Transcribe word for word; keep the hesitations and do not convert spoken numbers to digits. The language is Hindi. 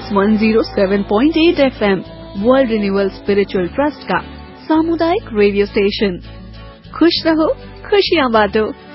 One zero seven point eight F M world renewal spiritual trust का सामुदायिक रेडियो स्टेशन। खुश रहो, खुशियाँ बांटो।